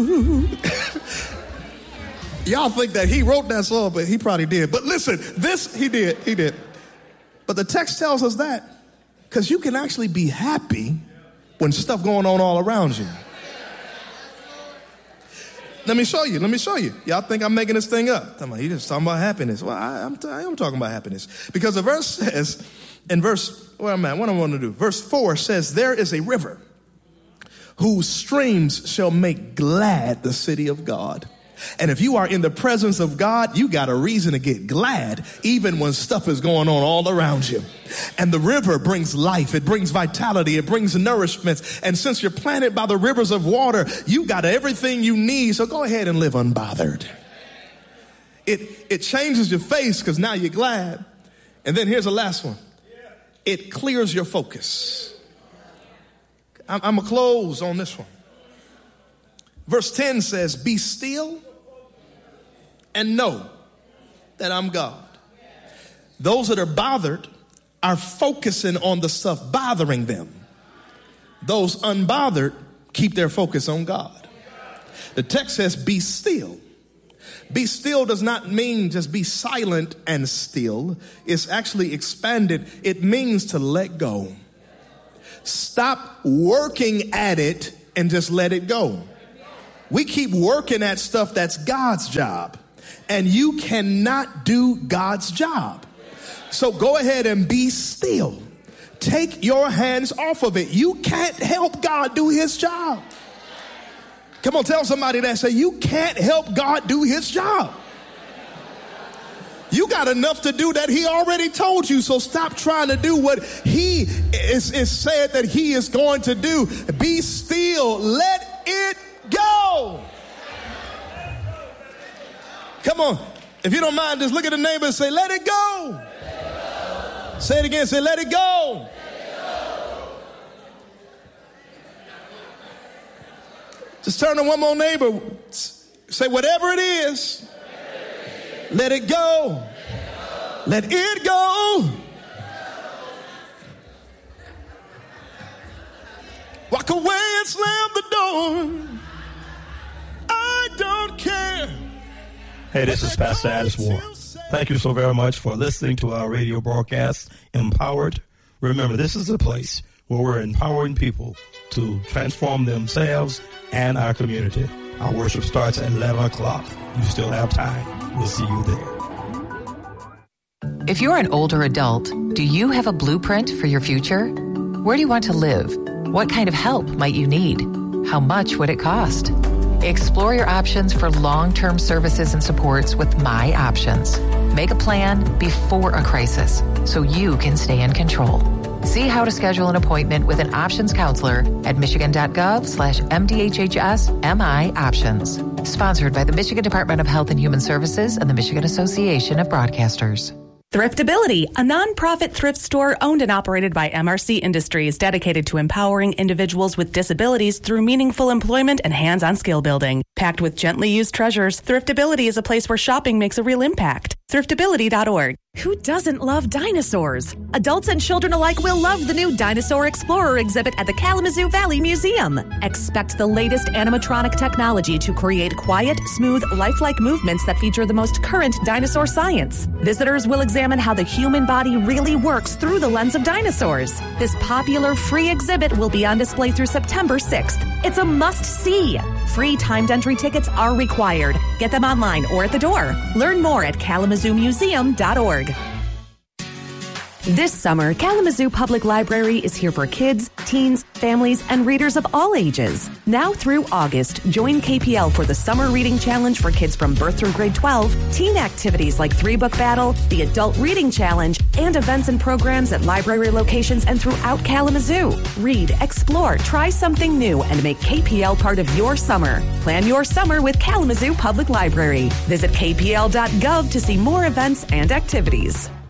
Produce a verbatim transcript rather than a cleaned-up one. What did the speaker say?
you. Y'all think that he wrote that song, but he probably did. But listen, this, he did, he did. But the text tells us that because you can actually be happy when stuff going on all around you. Let me show you. Let me show you. Y'all think I'm making this thing up. I'm like, he's just talking about happiness. Well, I, I'm, t- I am talking about happiness. Because the verse says, in verse, where am I? What do I want to do? Verse four says, there is a river whose streams shall make glad the city of God. And if you are in the presence of God, you got a reason to get glad, even when stuff is going on all around you. And the river brings life. It brings vitality. It brings nourishment. And since you're planted by the rivers of water, you got everything you need. So go ahead and live unbothered. It, it changes your face because now you're glad. And then here's the last one. It clears your focus. I'm, I'm going to close on this one. Verse ten says, be still and know that I'm God. Those that are bothered are focusing on the stuff bothering them. Those unbothered keep their focus on God. The text says, be still. Be still does not mean just be silent and still. It's actually expanded. It means to let go. Stop working at it and just let it go. We keep working at stuff that's God's job, and you cannot do God's job. So go ahead and be still. Take your hands off of it. You can't help God do his job. Come on, tell somebody that, say, you can't help God do his job. You got enough to do that he already told you, so stop trying to do what he is, is said that he is going to do. Be still. Let it go. Come on. If you don't mind, just look at the neighbor and say, let it go. Let it go. Say it again. Say, let it go. Let it go. Just turn to one more neighbor. Say, whatever it is, whatever it is, let it go. Let it go. Let it go. Walk away and slam the door. I don't care. Hey, this is Pastor Addis Warren. Thank you so very much for listening to our radio broadcast, Empowered. Remember, this is a place where we're empowering people to transform themselves and our community. Our worship starts at eleven o'clock. You still have time. We'll see you there. If you're an older adult, do you have a blueprint for your future? Where do you want to live? What kind of help might you need? How much would it cost? Explore your options for long-term services and supports with My Options. Make a plan before a crisis so you can stay in control. See how to schedule an appointment with an options counselor at michigan.gov slash MDHHS MI Options. Sponsored by the Michigan Department of Health and Human Services and the Michigan Association of Broadcasters. Thriftability, a nonprofit thrift store owned and operated by M R C Industries, dedicated to empowering individuals with disabilities through meaningful employment and hands-on skill building. Packed with gently used treasures, Thriftability is a place where shopping makes a real impact. Thriftability dot org. Who doesn't love dinosaurs? Adults and children alike will love the new Dinosaur Explorer exhibit at the Kalamazoo Valley Museum. Expect the latest animatronic technology to create quiet, smooth, lifelike movements that feature the most current dinosaur science. Visitors will examine how the human body really works through the lens of dinosaurs. This popular free exhibit will be on display through September sixth. It's a must-see. Free timed entry tickets are required. Get them online or at the door. Learn more at kalamazoo museum dot org. This summer, Kalamazoo Public Library is here for kids, teens, families, and readers of all ages. Now through August, join K P L for the Summer Reading Challenge for kids from birth through grade twelve, teen activities like Three Book Battle, the Adult Reading Challenge, and events and programs at library locations and throughout Kalamazoo. Read, explore, try something new, and make K P L part of your summer. Plan your summer with Kalamazoo Public Library. Visit k p l dot gov to see more events and activities.